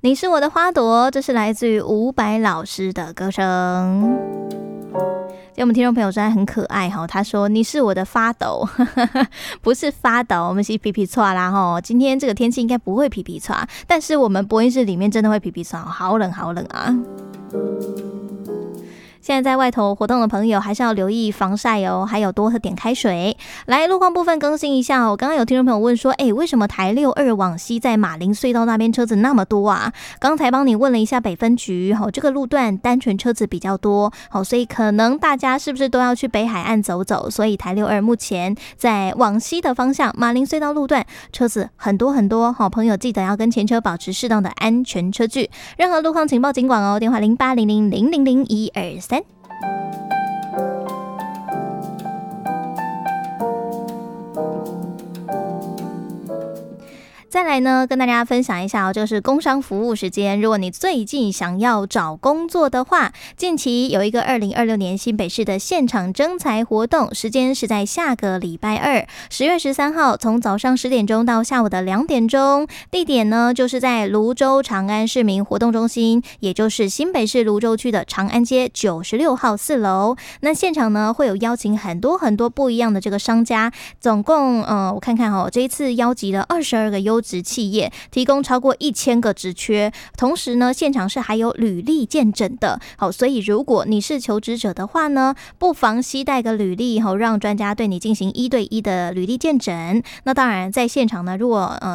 你是我的花朵，这是来自于伍佰老师的歌声。我们听众朋友说很可爱哈，他说你是我的发抖，不是发抖，我们是皮皮唰啦哈。今天这个天气应该不会皮皮唰，但是我们播音室里面真的会皮皮唰，好冷好冷啊。现在在外头活动的朋友还是要留意防晒哦，还有多喝点开水。来，路况部分更新一下哦。刚刚有听众朋友问说，为什么台62往西在马林隧道那边车子那么多啊？刚才帮你问了一下北分局，这个路段单纯车子比较多，所以可能大家是不是都要去北海岸走走？所以台62目前在往西的方向，马林隧道路段车子很多很多，好朋友记得要跟前车保持适当的安全车距。任何路况情报警广哦，电话0800000123。再来呢，跟大家分享一下哦，这个是工商服务时间。如果你最近想要找工作的话，近期有一个2026年新北市的现场征才活动，时间是在下个礼拜二，10月13号，从早上10点钟到下午的2点钟，地点呢就是在蘆洲长安市民活动中心，也就是新北市蘆洲区的长安街96号4楼。那现场呢会有邀请很多很多不一样的这个商家，总共我看看这一次邀集了22个优质企业，提供超过1000个职缺，同时呢现场是还有履历见证的。好，所以如果你是求职者的话呢，不妨携带个履历，让专家对你进行1对1的履历见证。那当然在现场呢，如果